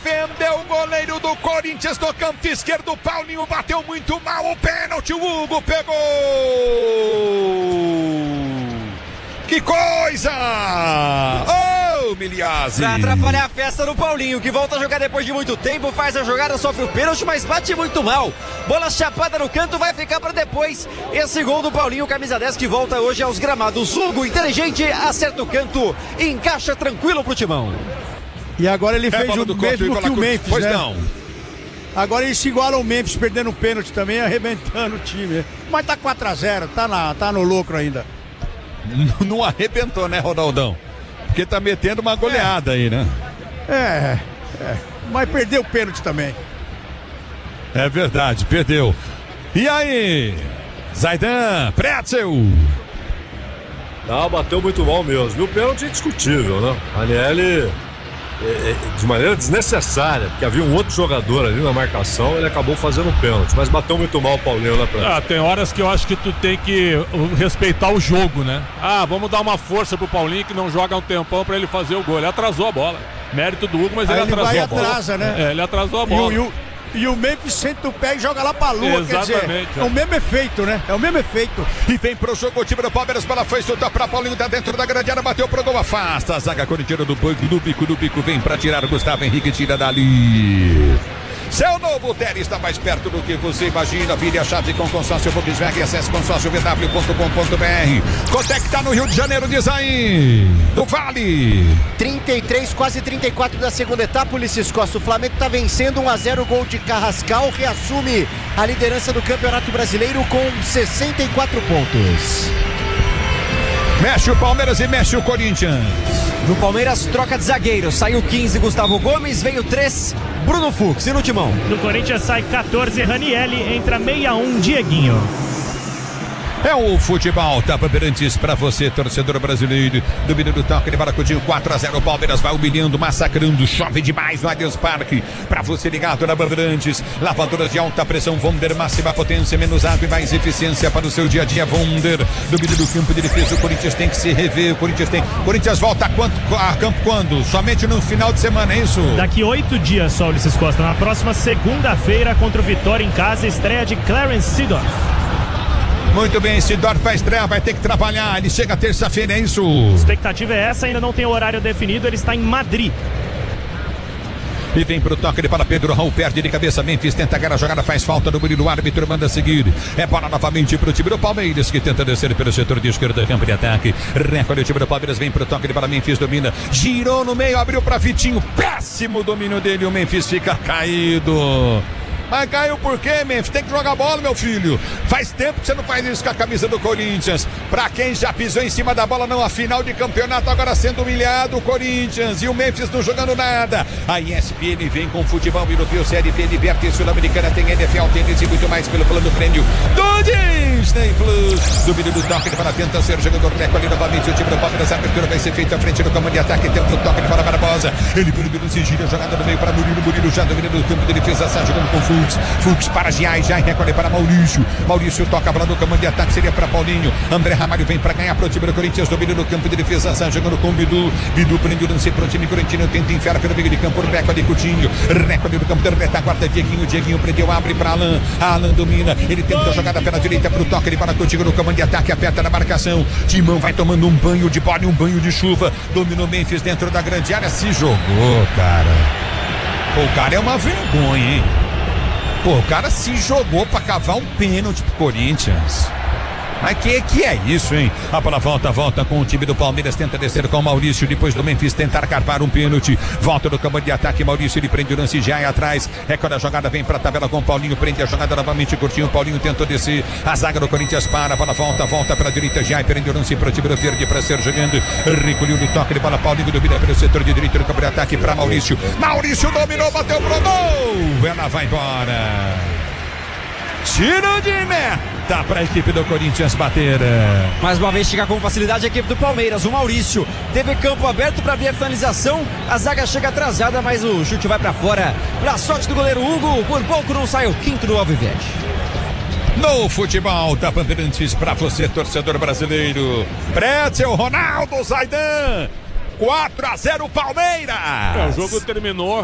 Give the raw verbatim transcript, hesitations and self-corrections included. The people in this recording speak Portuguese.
defendeu o goleiro do Corinthians no canto esquerdo. O Paulinho bateu muito mal o pênalti. O Hugo pegou. Que coisa! Oh, Miliazzi! Pra atrapalhar a festa do Paulinho, que volta a jogar depois de muito tempo, faz a jogada, sofre o pênalti, mas bate muito mal. Bola chapada no canto, vai ficar pra depois. Esse gol do Paulinho, camisa dez, que volta hoje aos gramados. Hugo, inteligente, acerta o canto, encaixa tranquilo pro Timão. E agora ele fez é, o mesmo que o Memphis, pois né? não. Agora ele se iguala ao Memphis, perdendo o pênalti também, arrebentando o time. Mas tá quatro a zero, tá, na, tá no lucro ainda. Não arrebentou, né, Ronaldão? Porque tá metendo uma goleada é. aí, né? É, é, mas perdeu o pênalti também. É verdade, perdeu. E aí, Zaidan, Pretzel? Não, bateu muito mal mesmo. E o pênalti é indiscutível, né? Ranieri, é, é, de maneira desnecessária, porque havia um outro jogador ali na marcação, ele acabou fazendo o pênalti, mas bateu muito mal o Paulinho na frente. Ah, tem horas que eu acho que tu tem que respeitar o jogo, né? Ah, vamos dar uma força pro Paulinho que não joga há um tempão pra ele fazer o gol. Ele atrasou a bola. Mérito do Hugo, mas Aí ele, ele atrasou vai a bola. atrasa, né? É, ele atrasou a bola. E o, e o, e o Memphis senta o pé e joga lá pra lua, Exatamente, quer dizer, é. é o mesmo efeito, né? É o mesmo efeito. E vem pro jogo o time do Palmeiras, bola foi solta pra Paulinho, tá dentro da grande área, bateu pro gol, afasta a zaga corintiana do banco, do bico, do bico, vem pra tirar o Gustavo Henrique, tira dali. Seu novo Ter está mais perto do que você imagina. Vire a chave com consórcio Volkswagen. Acesse consórcio v w ponto com ponto b r. Quanto é que tá no Rio de Janeiro, diz aí? Do Vale. trinta e três, quase trinta e quatro da segunda etapa, Ulisses Costa. O Flamengo tá vencendo um a zero, gol de Carrascal. Reassume a liderança do Campeonato Brasileiro com sessenta e quatro pontos. Mexe o Palmeiras e mexe o Corinthians. No Palmeiras, troca de zagueiro. Saiu quinze, Gustavo Gomes. Veio três, Bruno Fux. E no Timão? No Corinthians sai quatorze, Ranieri. Entra sessenta e um, Dieguinho. É o futebol, tá, Bandeirantes, pra você, torcedor brasileiro. Domínio do toque de Baracudinho, quatro a zero. O Palmeiras vai humilhando, massacrando, chove demais no Allianz Parque. Pra você ligado na Bandeirantes, lavadoras de alta pressão Wonder, máxima potência, menos água e mais eficiência para o seu dia a dia, Wonder. Domínio do campo de defesa, o Corinthians tem que se rever. O Corinthians tem. Corinthians volta a, quanto, a campo quando? Somente no final de semana, é isso? Daqui oito dias só, Ulisses Costa. Na próxima segunda-feira, contra o Vitória em casa, estreia de Clarence Seedorf. Muito bem, Sidorf vai estrear, vai ter que trabalhar. Ele chega terça-feira, é isso? A expectativa é essa, ainda não tem horário definido. Ele está em Madrid. E vem pro toque de para Pedro Raul, perde de cabeça, Memphis tenta ganhar a jogada, faz falta no Murilo, o árbitro manda seguir. É bola novamente pro time do Palmeiras, que tenta descer pelo setor de esquerda, campo de ataque. Recolhe o time do Palmeiras, vem pro toque de para Memphis, domina, girou no meio, abriu pra Vitinho, péssimo domínio dele, o Memphis fica caído. Mas caiu por quê, Memphis? Tem que jogar bola, meu filho. Faz tempo que você não faz isso com a camisa do Corinthians. Pra quem já pisou em cima da bola, não, a final de campeonato agora sendo humilhado, o Corinthians e o Memphis não jogando nada. A E S P N vem com futebol europeu, Série B, Liberty Sul-Americana, tem N F L, tênis e muito mais pelo plano prêmio do Disney Plus. Domínio do toque para tenta ser jogador recorde novamente o time do Palmeiras. A abertura vai ser feita à frente do campo de ataque, tenta o toque para Barbosa. Ele primeiro se gira, jogada no meio para Murilo, Murilo já dominando o campo de defesa, está jogando com Fux. Fux para Giai, Giai recolhe para Maurício. Maurício toca a bola no comando de ataque, seria para Paulinho. André Ramalho vem para ganhar para o time do Corinthians, domínio no campo de defesa, está jogando com o Bidu. Bidu prende o lance para o time corinthiano, tenta enfiar pelo meio de campo, recorde Coutinho. Recorde no campo da retaguarda, Dieguinho. Dieguinho prendeu, abre para Alan. Alan domina, ele tenta a jogada pela direita para o toque, ele para contigo no comando de ataque, aperta na marcação. Timão vai tomando um banho de bola e um banho de chuva. Dominou Memphis dentro da grande área, se jogou, cara. Pô, o cara é uma vergonha, hein? Pô, o cara se jogou pra cavar um pênalti pro Corinthians. Mas que que é isso, hein? A bola volta, volta com o time do Palmeiras, tenta descer com o Maurício, depois do Memphis tentar carvar um pênalti, volta do campo de ataque, Maurício, ele prende o lance, já é atrás, recolhe a jogada, vem pra tabela com o Paulinho, prende a jogada novamente, curtinho, Paulinho tentou descer, a zaga do Corinthians para, a bola volta, volta pra direita, já prende o lance pro time do Verde pra ser jogando, recolheu no toque de bola, Paulinho domina pelo setor de direita do campo de ataque pra Maurício, Maurício dominou, bateu pro gol, ela vai embora. Tiro de meta para a equipe do Corinthians bater. Mais uma vez chega com facilidade a equipe do Palmeiras. O Maurício teve campo aberto para ver a finalização. A zaga chega atrasada, mas o chute vai para fora. Pra sorte do goleiro Hugo, por pouco não sai o quinto do Alviverde. No futebol da Bandeirantes para você, torcedor brasileiro. Pretzel, Ronaldo, Zaidan. quatro a zero Palmeiras. É, o jogo terminou